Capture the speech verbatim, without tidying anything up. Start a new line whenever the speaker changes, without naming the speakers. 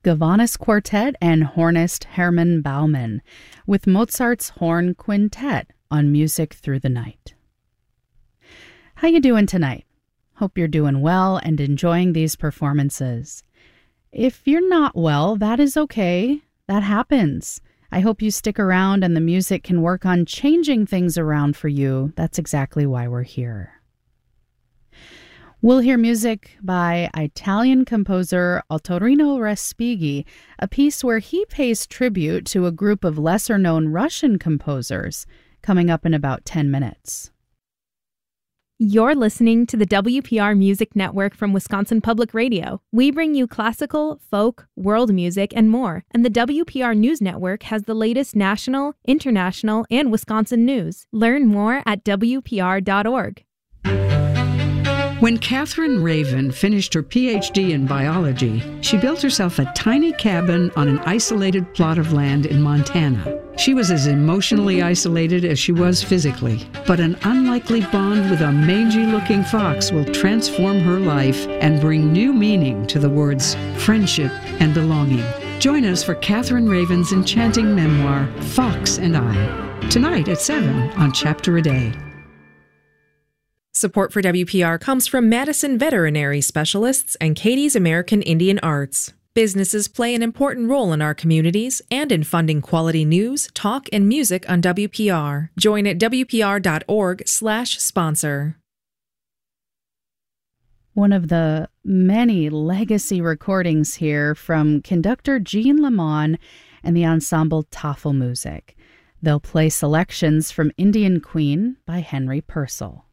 Gavanis Quartet and hornist Hermann Baumann with Mozart's Horn Quintet on Music Through the Night. How you doing tonight? Hope you're doing well and enjoying these performances. If you're not well, that is okay. That happens. I hope you stick around and the music can work on changing things around for you. That's exactly why we're here. We'll hear music by Italian composer Ottorino Respighi, a piece where he pays tribute to a group of lesser-known Russian composers, coming up in about ten minutes.
You're listening to the W P R Music Network from Wisconsin Public Radio. We bring you classical, folk, world music, and more. And the W P R News Network has the latest national, international, and Wisconsin news. Learn more at W P R dot org.
When Catherine Raven finished her P H D in biology, she built herself a tiny cabin on an isolated plot of land in Montana. She was as emotionally isolated as she was physically, but an unlikely bond with a mangy-looking fox will transform her life and bring new meaning to the words friendship and belonging. Join us for Catherine Raven's enchanting memoir, Fox and I, tonight at seven on Chapter a Day.
Support for W P R comes from Madison Veterinary Specialists and Katie's American Indian Arts. Businesses play an important role in our communities and in funding quality news, talk, and music on W P R. Join at W P R dot org slash sponsor.
One of the many legacy recordings here from conductor Jean Lamont and the ensemble Tafelmusik. They'll play selections from Indian Queen by Henry Purcell.